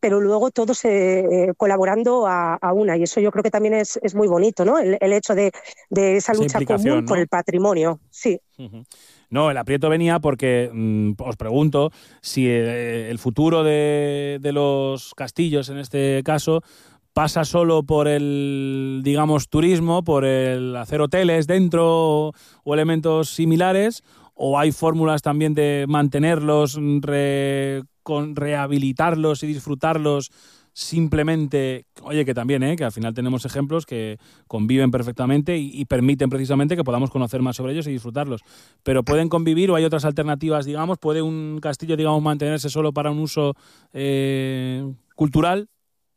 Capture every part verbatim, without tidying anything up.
pero luego todos eh, colaborando a, a una, y eso yo creo que también es, es muy bonito, ¿no? El, el hecho de, de esa, esa lucha común, ¿no?, por el patrimonio, sí. Uh-huh. No, el aprieto venía porque mmm, os pregunto si eh, el futuro de, de los castillos, en este caso, pasa solo por el, digamos, turismo, por el hacer hoteles dentro o elementos similares, o hay fórmulas también de mantenerlos, re, con, rehabilitarlos y disfrutarlos simplemente, oye, que también, ¿eh? que al final tenemos ejemplos que conviven perfectamente y, y permiten precisamente que podamos conocer más sobre ellos y disfrutarlos. Pero ¿pueden convivir o hay otras alternativas, digamos? ¿Puede un castillo, digamos, mantenerse solo para un uso eh, cultural?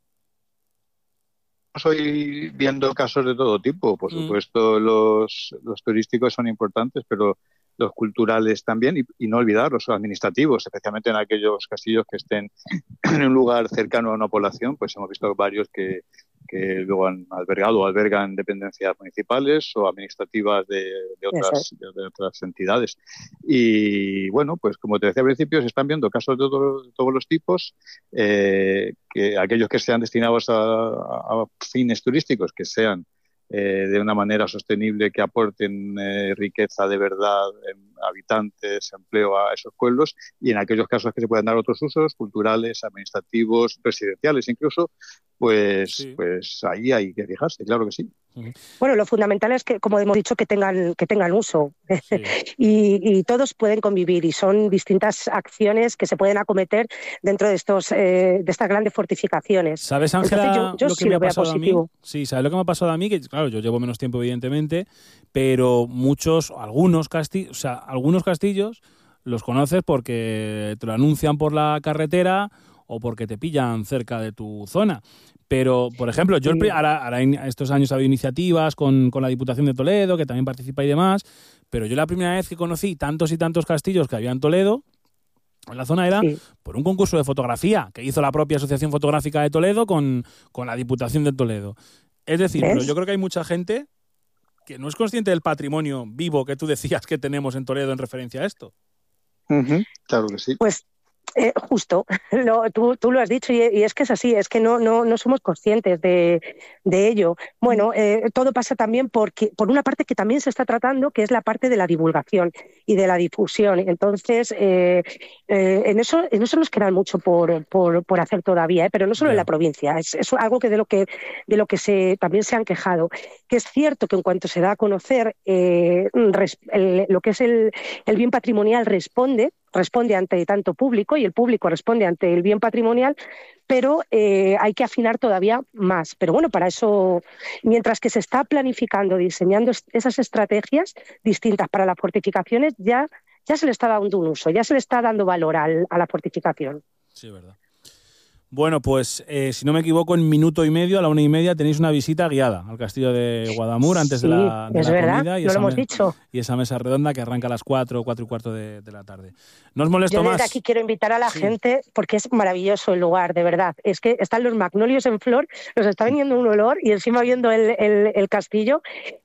Estoy viendo casos de todo tipo. Por supuesto, mm. los, los turísticos son importantes, pero los culturales también, y, y no olvidar los administrativos, especialmente en aquellos castillos que estén en un lugar cercano a una población. Pues hemos visto varios que, que luego han albergado o albergan dependencias municipales o administrativas de, de, otras, de, de otras entidades. Y bueno, pues como te decía al principio, se están viendo casos de, todo, de todos los tipos, eh, que aquellos que sean destinados a, a fines turísticos, que sean Eh, de una manera sostenible, que aporten eh, riqueza de verdad, en habitantes, empleo a esos pueblos, y en aquellos casos que se puedan dar otros usos, culturales, administrativos, residenciales incluso, pues, sí. pues ahí hay que fijarse, claro que sí. Bueno, lo fundamental es que, como hemos dicho, que tengan, que tengan uso sí. y, y todos pueden convivir, y son distintas acciones que se pueden acometer dentro de estos eh, de estas grandes fortificaciones. ¿Sabes, Ángela, yo, yo lo que sí me lo ha veo pasado positivo. a mí? Sí, ¿sabes lo que me ha pasado a mí? Que claro, yo llevo menos tiempo evidentemente, pero muchos, algunos castillos, o sea, algunos castillos los conoces porque te lo anuncian por la carretera o porque te pillan cerca de tu zona. Pero, por ejemplo, yo sí. ahora, ahora estos años ha habido iniciativas con, con la Diputación de Toledo, que también participa y demás, pero yo la primera vez que conocí tantos y tantos castillos que había en Toledo, en la zona, era sí. por un concurso de fotografía que hizo la propia Asociación Fotográfica de Toledo con, con la Diputación de Toledo. Es decir, pero yo creo que hay mucha gente que no es consciente del patrimonio vivo que tú decías que tenemos en Toledo en referencia a esto. Uh-huh. Claro que sí. Pues Eh, justo, lo, tú, tú lo has dicho, y, y es que es así, es que no, no, no somos conscientes de, de ello. Bueno, eh, todo pasa también porque, por una parte que también se está tratando, que es la parte de la divulgación y de la difusión. Entonces, eh, eh, en, eso, en eso nos queda mucho por, por, por hacer todavía, ¿eh? Pero no solo yeah. en la provincia, es, es algo que de lo que, de lo que se, también se han quejado. Que es cierto que en cuanto se da a conocer eh, res, el, lo que es el, el bien patrimonial responde, responde ante tanto público y el público responde ante el bien patrimonial, pero eh, hay que afinar todavía más. Pero bueno, para eso, mientras que se está planificando, diseñando esas estrategias distintas para las fortificaciones, ya, ya se le está dando un uso, ya se le está dando valor al, a la fortificación. Sí, verdad. Bueno, pues eh, si no me equivoco, en minuto y medio, a la una y media, tenéis una visita guiada al castillo de Guadamur antes sí, de la, de es la verdad, comida. Y no esa lo hemos me- dicho. Y esa mesa redonda que arranca a las cuatro, cuatro y cuarto de, de la tarde. No os molesto Yo desde más. aquí quiero invitar a la Sí. gente, porque es maravilloso el lugar, de verdad. Es que están los magnolios en flor, nos está viniendo un olor y encima viendo el, el, el castillo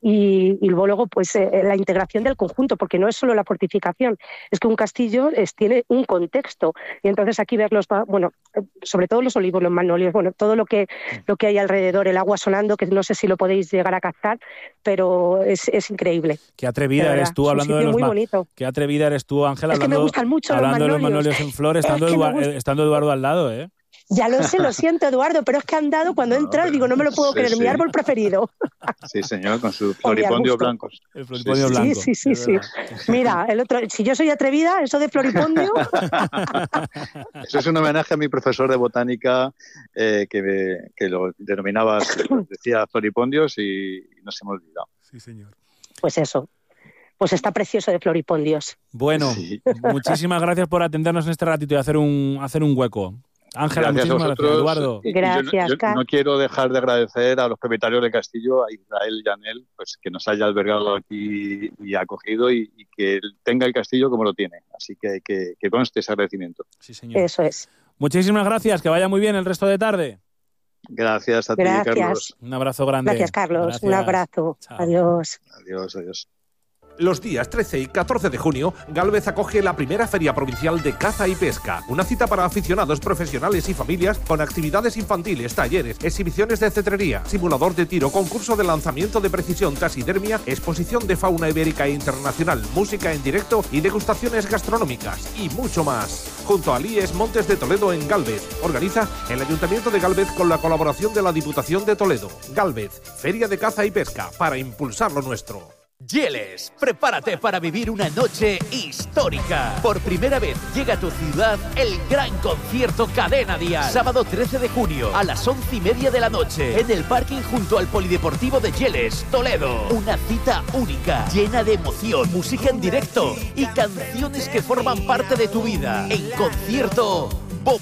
y, y luego pues eh, la integración del conjunto, porque no es solo la fortificación, es que un castillo es, tiene un contexto. Y entonces aquí ver los, bueno, sobre todo los olivos, los magnolios, bueno, todo lo que, lo que hay alrededor, el agua sonando, que no sé si lo podéis llegar a captar, pero es, es increíble. Qué atrevida eres tú hablando de los muy ma- bonito. Qué atrevida eres tú, Ángela, Es que me hablando, gustan mucho los hablando de los magnolios. magnolios en flor, estando, Es que me Eduard- gusta. estando Eduardo al lado, ¿eh? Ya lo sé, lo siento, Eduardo, pero es que han dado cuando he entrado y digo, no me lo puedo Sí, creer, sí. mi árbol preferido. Sí, señor, con sus Con mi floripondios arbusto. blancos. El floripondio Sí, sí. blanco. Sí, sí, sí, es sí. verdad. Mira, el otro, si yo soy atrevida, eso de floripondio. Eso es un homenaje a mi profesor de botánica, eh, que, me- que lo denominaba, así, decía floripondios, y no se me ha olvidado. Sí, señor. Pues eso, pues está precioso de floripondios. Bueno, Sí. muchísimas gracias por atendernos en este ratito y hacer un, hacer un hueco. Ángela, Gracias a muchísimas gracias. vosotros. Eduardo. Y- y yo no- Gracias, yo, Car. no quiero dejar de agradecer a los propietarios del castillo, a Israel y Anel, pues que nos haya albergado aquí y acogido, y, y que tenga el castillo como lo tiene. Así que que, que conste ese agradecimiento. Sí, señor. Eso es. Muchísimas gracias, que vaya muy bien el resto de tarde. Gracias a Gracias. ti, Carlos. Un abrazo grande. Gracias, Carlos. Un Gracias. abrazo. Chao. Adiós. Adiós, adiós. Los días trece y catorce de junio, Gálvez acoge la primera Feria Provincial de Caza y Pesca. Una cita para aficionados, profesionales y familias con actividades infantiles, talleres, exhibiciones de cetrería, simulador de tiro, concurso de lanzamiento de precisión, taxidermia, exposición de fauna ibérica e internacional, música en directo y degustaciones gastronómicas y mucho más. Junto al I E S Montes de Toledo en Gálvez. Organiza el Ayuntamiento de Gálvez con la colaboración de la Diputación de Toledo. Gálvez, Feria de Caza y Pesca, para impulsar lo nuestro. Yeles, prepárate para vivir una noche histórica. Por primera vez llega a tu ciudad el gran concierto Cadena Dial. Sábado trece de junio a las once y media de la noche en el parking junto al Polideportivo de Yeles, Toledo. Una cita única, llena de emoción, música en directo y canciones que forman parte de tu vida. En concierto